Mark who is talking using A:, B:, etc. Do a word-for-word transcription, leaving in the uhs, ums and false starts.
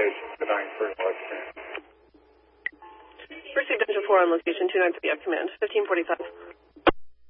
A: location to nine three West Command.
B: Pursuit Danger four on location two nine three F Command, fifteen forty-five.